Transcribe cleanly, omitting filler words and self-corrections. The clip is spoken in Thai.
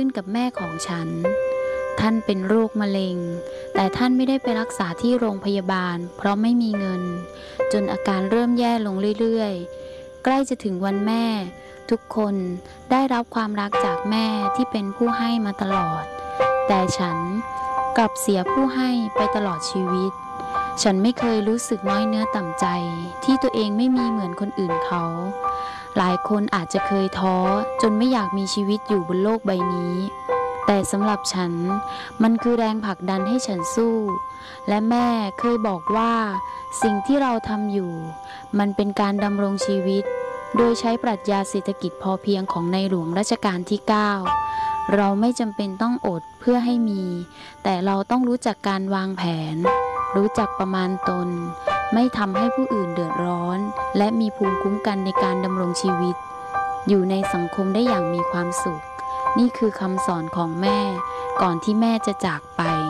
นกับแม่ของฉันท่านเป็นโรคมะเร็งแต่ท่านไม่ได้ไปรักษาที่โรงพยาบาลเพราะไม่มีเงินจนอาการเริ่มแย่ลงเรื่อยๆใกล้จะถึงวันแม่ทุกคนได้รับความรักจากแม่ที่เป็นผู้ให้มาตลอดแต่ฉันกลับเสียผู้ให้ไปตลอดชีวิตฉันไม่เคยรู้สึกน้อยเนื้อต่ำใจที่ตัวเองไม่มีเหมือนคนอื่นเขาหลายคนอาจจะเคยท้อจนไม่อยากมีชีวิตอยู่บนโลกใบนี้แต่สำหรับฉันมันคือแรงผลักดันให้ฉันสู้และแม่เคยบอกว่าสิ่งที่เราทำอยู่มันเป็นการดำรงชีวิตโดยใช้ปรัชญาเศรษฐกิจพอเพียงของในหลวงรัชกาลที่9เราไม่จำเป็นต้องอดเพื่อให้มีแต่เราต้องรู้จักการวางแผนรู้จักประมาณตนไม่ทำให้ผู้อื่นเดือดร้อนและมีภูมิคุ้มกันในการดำรงชีวิตอยู่ในสังคมได้อย่างมีความสุขนี่คือคำสอนของแม่ก่อนที่แม่จะจากไป